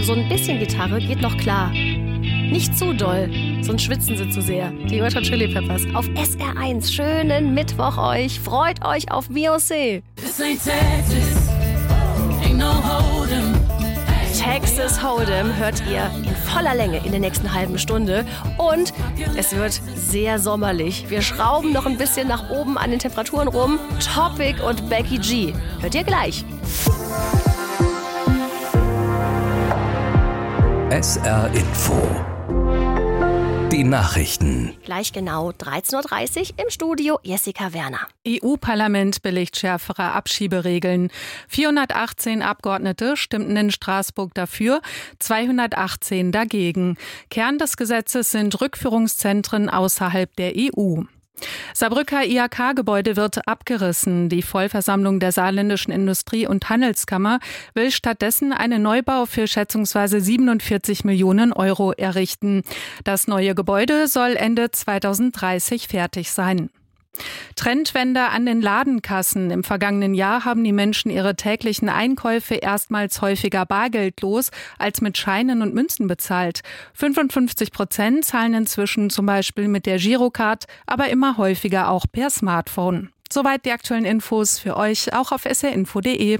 so ein bisschen Gitarre geht noch klar. Nicht zu doll, sonst schwitzen sie zu sehr. Die Red Hot Chili Peppers auf SR1. Schönen Mittwoch euch. Freut euch auf Beyoncé. Texas Hold'em hört ihr in voller Länge in der nächsten halben Stunde. Und es wird sehr sommerlich. Wir schrauben noch ein bisschen nach oben an den Temperaturen rum. Topic und Becky G. Hört ihr gleich. SR Info. Die Nachrichten. Gleich genau 13.30 Uhr im Studio Jessica Werner. EU-Parlament billigt schärfere Abschieberegeln. 418 Abgeordnete stimmten in Straßburg dafür, 218 dagegen. Kern des Gesetzes sind Rückführungszentren außerhalb der EU. Saarbrücker IHK-Gebäude wird abgerissen. Die Vollversammlung der Saarländischen Industrie- und Handelskammer will stattdessen einen Neubau für schätzungsweise 47 Millionen Euro errichten. Das neue Gebäude soll Ende 2030 fertig sein. Trendwende an den Ladenkassen. Im vergangenen Jahr haben die Menschen ihre täglichen Einkäufe erstmals häufiger bargeldlos als mit Scheinen und Münzen bezahlt. 55% zahlen inzwischen zum Beispiel mit der Girocard, aber immer häufiger auch per Smartphone. Soweit die aktuellen Infos für euch auch auf srinfo.de.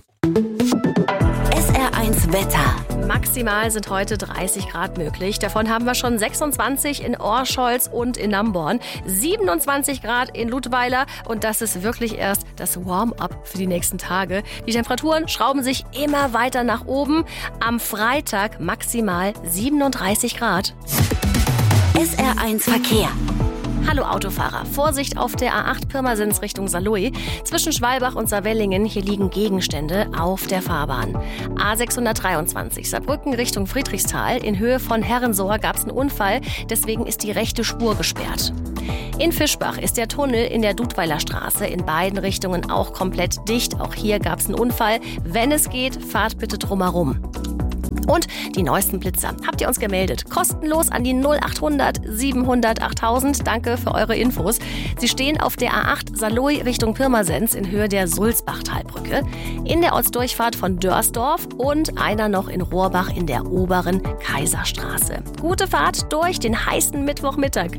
SR1 Wetter. Maximal sind heute 30 Grad möglich. Davon haben wir schon 26 in Orscholz und in Namborn, 27 Grad in Ludweiler und das ist wirklich erst das Warm-up für die nächsten Tage. Die Temperaturen schrauben sich immer weiter nach oben. Am Freitag maximal 37 Grad. SR1 Verkehr. Hallo Autofahrer, Vorsicht auf der A8 Pirmasens Richtung Saarlouis. Zwischen Schwalbach und Saarwellingen, hier liegen Gegenstände auf der Fahrbahn. A623 Saarbrücken Richtung Friedrichsthal. In Höhe von Herrensohr gab es einen Unfall, deswegen ist die rechte Spur gesperrt. In Fischbach ist der Tunnel in der Dudweiler Straße in beiden Richtungen auch komplett dicht. Auch hier gab es einen Unfall. Wenn es geht, fahrt bitte drumherum. Und die neuesten Blitzer habt ihr uns gemeldet. Kostenlos an die 0800 700 8000. Danke für eure Infos. Sie stehen auf der A8 Saarlouis Richtung Pirmasens in Höhe der Sulzbachtalbrücke, in der Ortsdurchfahrt von Dörsdorf und einer noch in Rohrbach in der oberen Kaiserstraße. Gute Fahrt durch den heißen Mittwochmittag.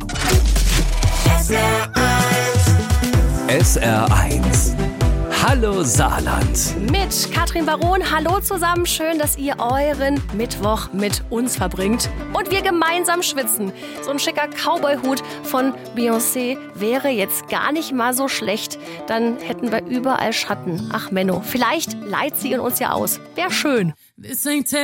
SR1. Hallo Saarland. Mit Katrin Baron. Hallo zusammen. Schön, dass ihr euren Mittwoch mit uns verbringt. Und wir gemeinsam schwitzen. So ein schicker Cowboy-Hut von Beyoncé wäre jetzt gar nicht mal so schlecht. Dann hätten wir überall Schatten. Ach Menno, vielleicht leiht sie ihn uns ja aus. Wäre schön.